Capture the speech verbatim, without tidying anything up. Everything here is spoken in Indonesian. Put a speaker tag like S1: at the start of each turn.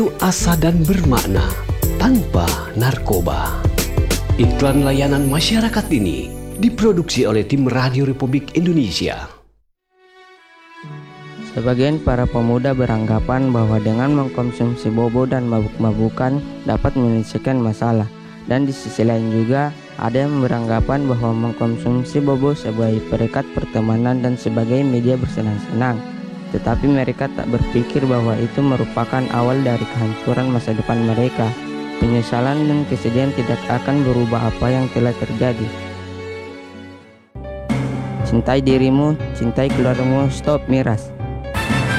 S1: asa dan bermakna tanpa narkoba. Iklan layanan masyarakat ini diproduksi oleh tim Radio Republik Indonesia.
S2: Sebagian para pemuda beranggapan bahwa dengan mengkonsumsi bobo dan mabuk-mabukan dapat menyelesaikan masalah. Dan di sisi lain juga ada yang beranggapan bahwa mengkonsumsi bobo sebagai perekat pertemanan dan sebagai media bersenang-senang. Tetapi mereka tak berpikir bahwa itu merupakan awal dari kehancuran masa depan mereka. Penyesalan dan kesedihan tidak akan berubah apa yang telah terjadi. Cintai dirimu, cintai keluargamu, stop miras.